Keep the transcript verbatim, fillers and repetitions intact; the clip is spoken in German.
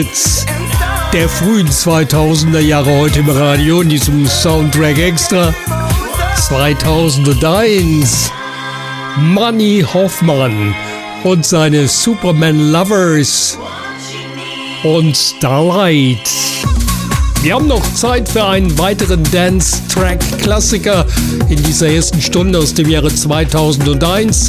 Der frühen zweitausender Jahre heute im Radio in diesem Soundtrack Extra. zweitausendeins. Manny Hoffman und seine Superman Lovers und Starlight. Wir haben noch Zeit für einen weiteren Dance-Track-Klassiker in dieser ersten Stunde aus dem Jahre zweitausendeins.